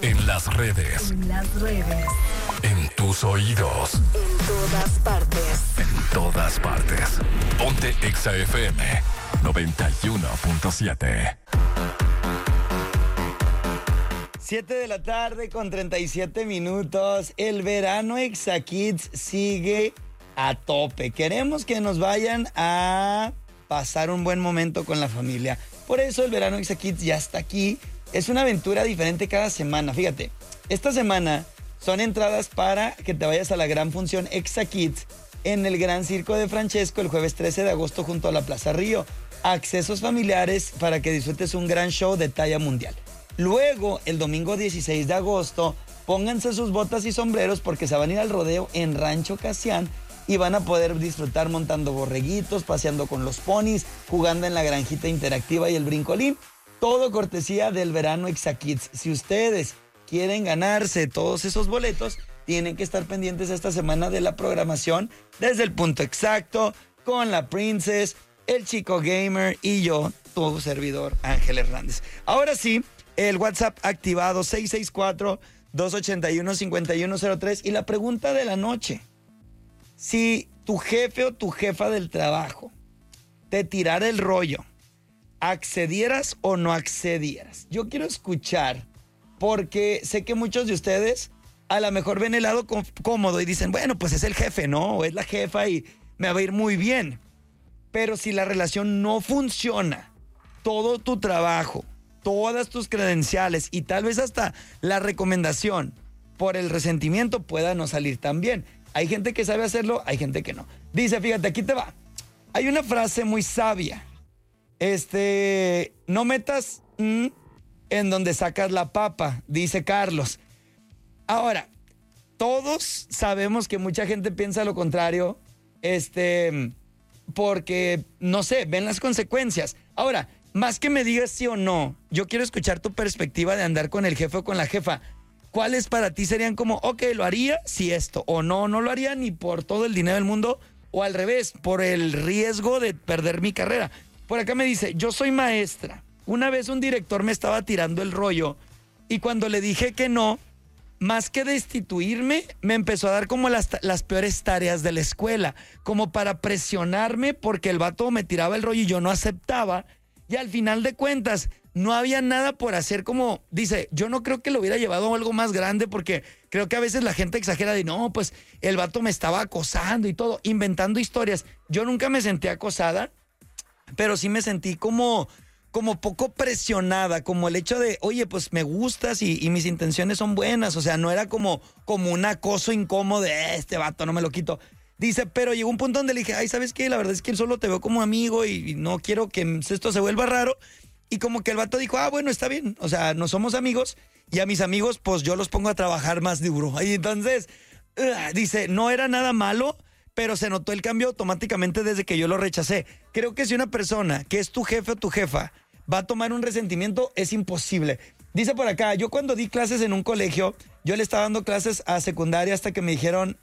En las redes. En las redes. En tus oídos. En todas partes. En todas partes. Ponte Exa FM 91.7. 7 de la tarde con 37 minutos. El verano Exa Kids sigue a tope. Queremos que nos vayan a pasar un buen momento con la familia. Por eso el verano Exa Kids ya está aquí. Es una aventura diferente cada semana. Fíjate, esta semana son entradas para que te vayas a la gran función Exa Kids en el Gran Circo de Francesco el jueves 13 de agosto junto a la Plaza Río. Accesos familiares para que disfrutes un gran show de talla mundial. Luego, el domingo 16 de agosto, pónganse sus botas y sombreros porque se van a ir al rodeo en Rancho Casián y van a poder disfrutar montando borreguitos, paseando con los ponis, jugando en la granjita interactiva y el brincolín. Todo cortesía del verano Exa Kids. Si ustedes quieren ganarse todos esos boletos, tienen que estar pendientes esta semana de la programación desde el punto exacto, con la Princess, el Chico Gamer y yo, tu servidor Ángel Hernández. Ahora sí, el WhatsApp activado 664-281-5103 y la pregunta de la noche. Si tu jefe o tu jefa del trabajo te tirara el rollo, ¿accedieras o no accedieras? Yo quiero escuchar porque sé que muchos de ustedes a lo mejor ven el lado cómodo y dicen, bueno, pues es el jefe, ¿no? O es la jefa y me va a ir muy bien. Pero si la relación no funciona, todo tu trabajo, todas tus credenciales y tal vez hasta la recomendación por el resentimiento pueda no salir tan bien. Hay gente que sabe hacerlo, hay gente que no. Dice, fíjate, aquí te va. Hay una frase muy sabia. No metas en donde sacas la papa, dice Carlos. Ahora, todos sabemos que mucha gente piensa lo contrario, porque, no sé, ven las consecuencias. Ahora, más que me digas sí o no, yo quiero escuchar tu perspectiva de andar con el jefe o con la jefa. ¿Cuáles para ti serían como, ok, lo haría si esto, o no, no lo haría ni por todo el dinero del mundo, o al revés, por el riesgo de perder mi carrera? Por acá me dice, yo soy maestra. Una vez un director me estaba tirando el rollo y cuando le dije que no, más que destituirme, me empezó a dar como las peores tareas de la escuela, como para presionarme porque el vato me tiraba el rollo y yo no aceptaba. Y al final de cuentas, no había nada por hacer como, dice, yo no creo que lo hubiera llevado a algo más grande porque creo que a veces la gente exagera de, no, pues el vato me estaba acosando y todo, inventando historias. Yo nunca me sentí acosada, pero sí me sentí como poco presionada, como el hecho de, oye, pues me gustas y mis intenciones son buenas. O sea, no era como un acoso incómodo de, este vato no me lo quito. Dice, pero llegó un punto donde le dije, ay, ¿sabes qué? La verdad es que solo te veo como amigo y no quiero que esto se vuelva raro. Y como que el vato dijo, bueno, está bien. O sea, no somos amigos y a mis amigos, pues yo los pongo a trabajar más duro. Y entonces, dice, no era nada malo, pero se notó el cambio automáticamente desde que yo lo rechacé. Creo que si una persona que es tu jefe o tu jefa va a tomar un resentimiento, es imposible. Dice por acá, yo cuando di clases en un colegio, yo le estaba dando clases a secundaria hasta que me dijeron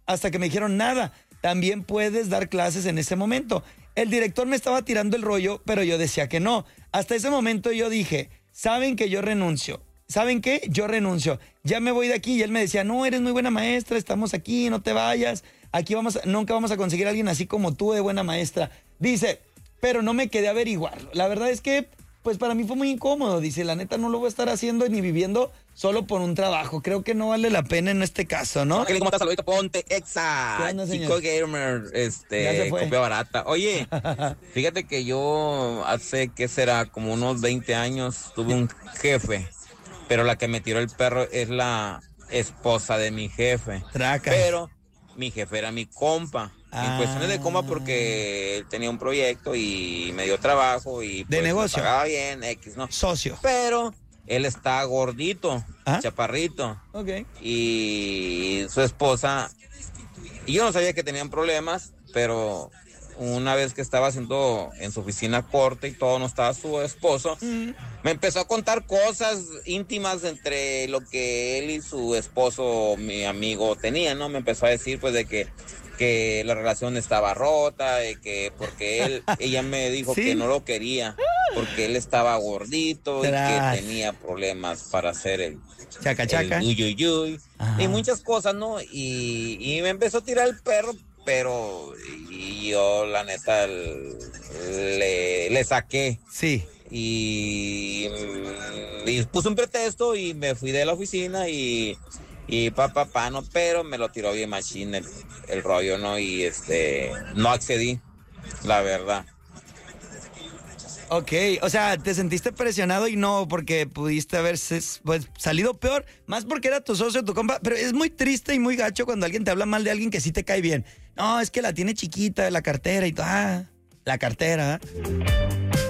nada, también puedes dar clases en ese momento. El director me estaba tirando el rollo, pero yo decía que no. Hasta ese momento yo dije, ¿saben que yo renuncio? ¿Saben qué? Yo renuncio. Ya me voy de aquí. Y él me decía, no, eres muy buena maestra, estamos aquí, no te vayas. Aquí nunca vamos a conseguir a alguien así como tú de buena maestra. Dice, pero no me quedé a averiguarlo. La verdad es que, pues para mí fue muy incómodo. Dice, la neta no lo voy a estar haciendo ni viviendo solo por un trabajo. Creo que no vale la pena en este caso, ¿no? ¿Cómo estás? Saludito, ponte Exa. ¿Qué onda, Chico señor? Gamer, Ya se fue. copia barata. Oye, fíjate que yo hace, ¿qué será? Como unos 20 años tuve un jefe, pero la que me tiró el perro es la esposa de mi jefe. Tracas. Pero mi jefe era mi compa. En cuestiones de compa porque él tenía un proyecto y me dio trabajo y de negocio. me pagaba bien, X, ¿no? Socio. Pero él está gordito, chaparrito. Ok. Y su esposa, y yo no sabía que tenían problemas, pero una vez que estaba haciendo en su oficina corte y todo, no estaba su esposo, me empezó a contar cosas íntimas entre lo que él y su esposo, mi amigo, tenían, ¿no? Me empezó a decir pues de que la relación estaba rota, de que porque ella me dijo ¿Sí? que no lo quería, porque él estaba gordito Tras. y que tenía problemas para hacer el Chaca. uy, uy, uy, Ajá. y muchas cosas, ¿no? Y me empezó a tirar el perro, pero y yo, la neta, le saqué. Sí. Y puse un pretexto y me fui de la oficina y papá, no, pero me lo tiró bien machín el rollo, ¿no? Y no accedí, la verdad. Ok, o sea, te sentiste presionado y no porque pudiste haber pues, salido peor, más porque era tu socio, tu compa, pero es muy triste y muy gacho cuando alguien te habla mal de alguien que sí te cae bien. No, es que la tiene chiquita, la cartera y todo. Ah, la cartera.